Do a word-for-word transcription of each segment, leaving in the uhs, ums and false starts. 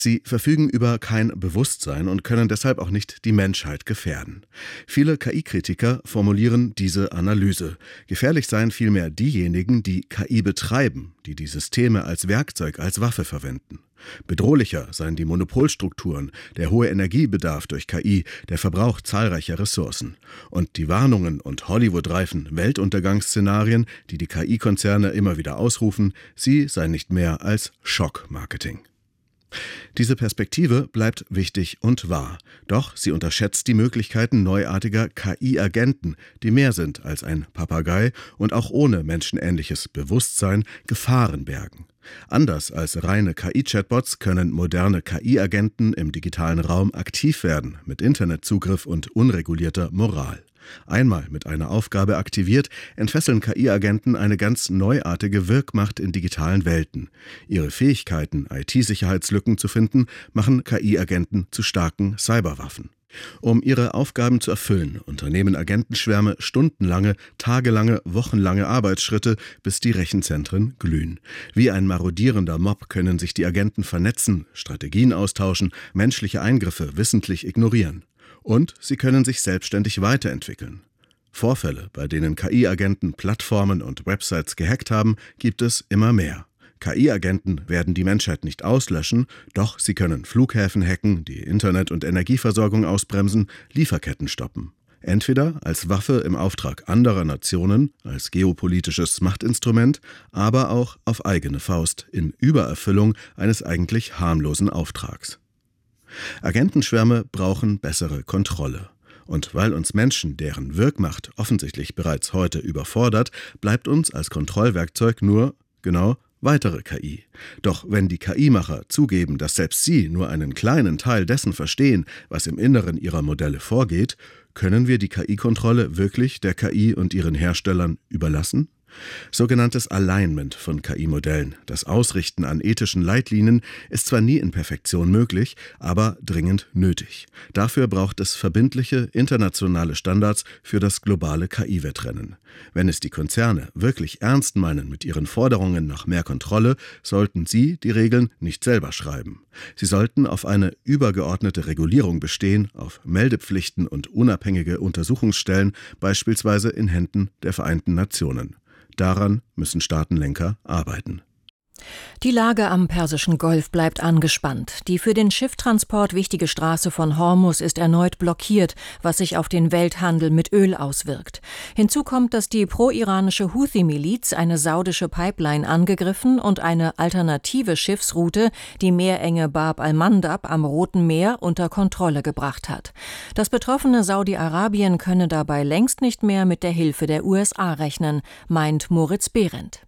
Sie verfügen über kein Bewusstsein und können deshalb auch nicht die Menschheit gefährden. Viele K I-Kritiker formulieren diese Analyse. Gefährlich seien vielmehr diejenigen, die K I betreiben, die die Systeme als Werkzeug, als Waffe verwenden. Bedrohlicher seien die Monopolstrukturen, der hohe Energiebedarf durch K I, der Verbrauch zahlreicher Ressourcen. Und die Warnungen und Hollywood-reifen Weltuntergangsszenarien, die die K I-Konzerne immer wieder ausrufen, sie seien nicht mehr als Schockmarketing. Diese Perspektive bleibt wichtig und wahr, doch sie unterschätzt die Möglichkeiten neuartiger K I-Agenten, die mehr sind als ein Papagei und auch ohne menschenähnliches Bewusstsein Gefahren bergen. Anders als reine K I-Chatbots können moderne K I-Agenten im digitalen Raum aktiv werden, mit Internetzugriff und unregulierter Moral. Einmal mit einer Aufgabe aktiviert, entfesseln K I-Agenten eine ganz neuartige Wirkmacht in digitalen Welten. Ihre Fähigkeiten, I T-Sicherheitslücken zu finden, machen K I-Agenten zu starken Cyberwaffen. Um ihre Aufgaben zu erfüllen, unternehmen Agentenschwärme stundenlange, tagelange, wochenlange Arbeitsschritte, bis die Rechenzentren glühen. Wie ein marodierender Mob können sich die Agenten vernetzen, Strategien austauschen, menschliche Eingriffe wissentlich ignorieren. Und sie können sich selbstständig weiterentwickeln. Vorfälle, bei denen K I-Agenten Plattformen und Websites gehackt haben, gibt es immer mehr. K I-Agenten werden die Menschheit nicht auslöschen, doch sie können Flughäfen hacken, die Internet- und Energieversorgung ausbremsen, Lieferketten stoppen. Entweder als Waffe im Auftrag anderer Nationen, als geopolitisches Machtinstrument, aber auch auf eigene Faust in Übererfüllung eines eigentlich harmlosen Auftrags. Agentenschwärme brauchen bessere Kontrolle. Und weil uns Menschen deren Wirkmacht offensichtlich bereits heute überfordert, bleibt uns als Kontrollwerkzeug nur, genau, weitere K I. Doch wenn die K I-Macher zugeben, dass selbst sie nur einen kleinen Teil dessen verstehen, was im Inneren ihrer Modelle vorgeht, können wir die K I-Kontrolle wirklich der K I und ihren Herstellern überlassen? Sogenanntes Alignment von K I-Modellen, das Ausrichten an ethischen Leitlinien, ist zwar nie in Perfektion möglich, aber dringend nötig. Dafür braucht es verbindliche internationale Standards für das globale K I-Wettrennen. Wenn es die Konzerne wirklich ernst meinen mit ihren Forderungen nach mehr Kontrolle, sollten sie die Regeln nicht selber schreiben. Sie sollten auf eine übergeordnete Regulierung bestehen, auf Meldepflichten und unabhängige Untersuchungsstellen, beispielsweise in Händen der Vereinten Nationen. Daran müssen Staatenlenker arbeiten. Die Lage am Persischen Golf bleibt angespannt. Die für den Schifftransport wichtige Straße von Hormuz ist erneut blockiert, was sich auf den Welthandel mit Öl auswirkt. Hinzu kommt, dass die pro-iranische Houthi-Miliz eine saudische Pipeline angegriffen und eine alternative Schiffsroute, die Meerenge Bab al-Mandab am Roten Meer, unter Kontrolle gebracht hat. Das betroffene Saudi-Arabien könne dabei längst nicht mehr mit der Hilfe der U S A rechnen, meint Moritz Behrendt.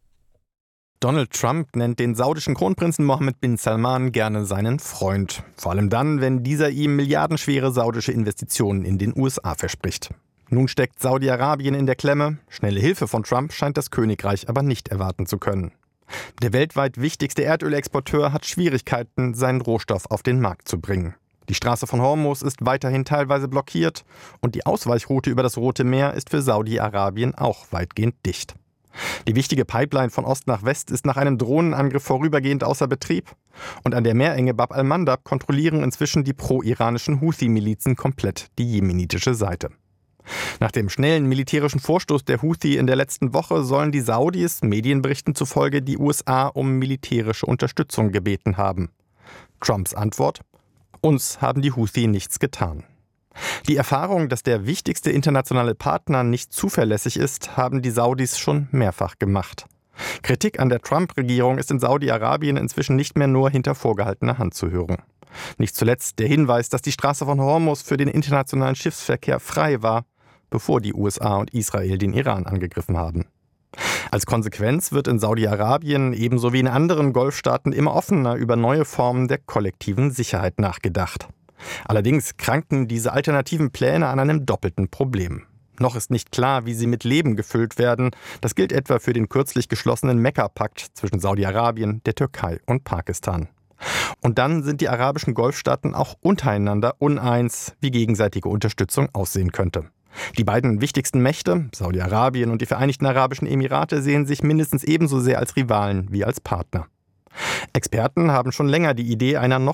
Donald Trump nennt den saudischen Kronprinzen Mohammed bin Salman gerne seinen Freund. Vor allem dann, wenn dieser ihm milliardenschwere saudische Investitionen in den U S A verspricht. Nun steckt Saudi-Arabien in der Klemme. Schnelle Hilfe von Trump scheint das Königreich aber nicht erwarten zu können. Der weltweit wichtigste Erdölexporteur hat Schwierigkeiten, seinen Rohstoff auf den Markt zu bringen. Die Straße von Hormuz ist weiterhin teilweise blockiert und die Ausweichroute über das Rote Meer ist für Saudi-Arabien auch weitgehend dicht. Die wichtige Pipeline von Ost nach West ist nach einem Drohnenangriff vorübergehend außer Betrieb. Und an der Meerenge Bab al-Mandab kontrollieren inzwischen die pro-iranischen Houthi-Milizen komplett die jemenitische Seite. Nach dem schnellen militärischen Vorstoß der Houthi in der letzten Woche sollen die Saudis, Medienberichten zufolge, die U S A um militärische Unterstützung gebeten haben. Trumps Antwort: Uns haben die Houthi nichts getan. Die Erfahrung, dass der wichtigste internationale Partner nicht zuverlässig ist, haben die Saudis schon mehrfach gemacht. Kritik an der Trump-Regierung ist in Saudi-Arabien inzwischen nicht mehr nur hinter vorgehaltener Hand zu hören. Nicht zuletzt der Hinweis, dass die Straße von Hormuz für den internationalen Schiffsverkehr frei war, bevor die U S A und Israel den Iran angegriffen haben. Als Konsequenz wird in Saudi-Arabien ebenso wie in anderen Golfstaaten immer offener über neue Formen der kollektiven Sicherheit nachgedacht. Allerdings kranken diese alternativen Pläne an einem doppelten Problem. Noch ist nicht klar, wie sie mit Leben gefüllt werden. Das gilt etwa für den kürzlich geschlossenen Mekka-Pakt zwischen Saudi-Arabien, der Türkei und Pakistan. Und dann sind die arabischen Golfstaaten auch untereinander uneins, wie gegenseitige Unterstützung aussehen könnte. Die beiden wichtigsten Mächte, Saudi-Arabien und die Vereinigten Arabischen Emirate, sehen sich mindestens ebenso sehr als Rivalen wie als Partner. Experten haben schon länger die Idee einer noch